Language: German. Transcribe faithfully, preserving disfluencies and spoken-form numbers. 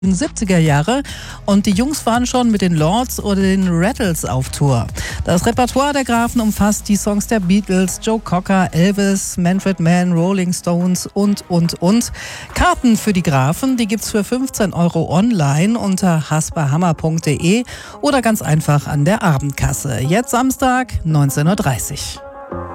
siebziger Jahre und die Jungs waren schon mit den Lords oder den Rattles auf Tour. Das Repertoire der Grafen umfasst die Songs der Beatles, Joe Cocker, Elvis, Manfred Mann, Rolling Stones und, und, und. Karten für die Grafen, die gibt's für fünfzehn Euro online unter hasperhammer punkt de oder ganz einfach an der Abendkasse. Jetzt Samstag, neunzehn Uhr dreißig.